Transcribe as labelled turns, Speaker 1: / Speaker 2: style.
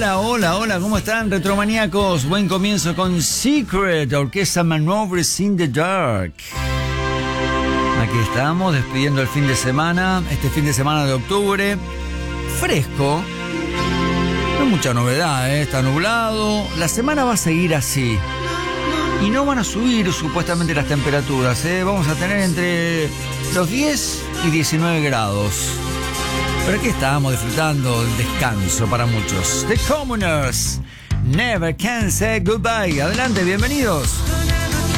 Speaker 1: Hola, hola, hola, ¿cómo están, retromaníacos? Buen comienzo con Secret, Orquesta Maneuvers in the Dark. Aquí estamos, despidiendo el fin de semana, este fin de semana de octubre. Fresco, no hay mucha novedad, está nublado. La semana va a seguir así. Y no van a subir supuestamente las temperaturas, Vamos a tener entre los 10 y 19 grados. Pero aquí estamos disfrutando del descanso para muchos. The Commoners, Never Can Say Goodbye. Adelante, bienvenidos.